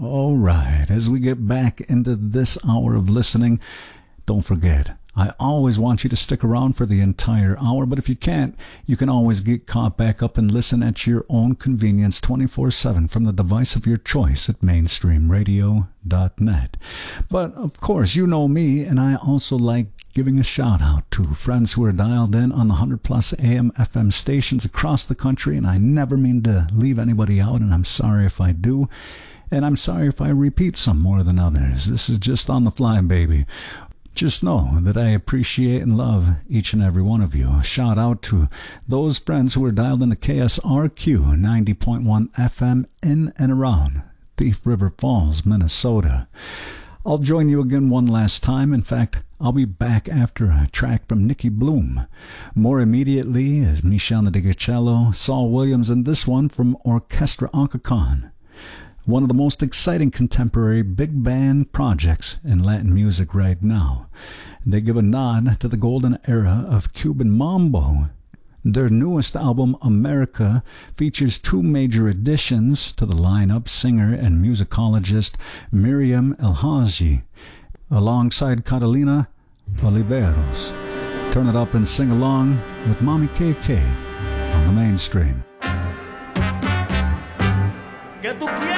All right, as we get back into this hour of listening, don't forget, I always want you to stick around for the entire hour, but if you can't, you can always get caught back up and listen at your own convenience 24/7 from the device of your choice at mainstreamradio.net. But of course, you know me, and I also like giving a shout out to friends who are dialed in on the 100 plus AM FM stations across the country, and I never mean to leave anybody out, and I'm sorry if I do. And I'm sorry if I repeat some more than others. This is just on the fly, baby. Just know that I appreciate and love each and every one of you. A shout out to those friends who are dialed into KSRQ 90.1 FM in and around Thief River Falls, Minnesota. I'll join you again one last time. In fact, I'll be back after a track from Nicky Bloom. More immediately is Michel Ndegecello, Saul Williams, and this one from Orchestra Oncacan. One of the most exciting contemporary big band projects in Latin music right now. They give a nod to the golden era of Cuban mambo. Their newest album, America, features two major additions to the lineup: singer and musicologist Miriam Elhaji, alongside Catalina Oliveros. Turn it up and sing along with Mommy KK on the Mainstream. ¿Qué tú quieres?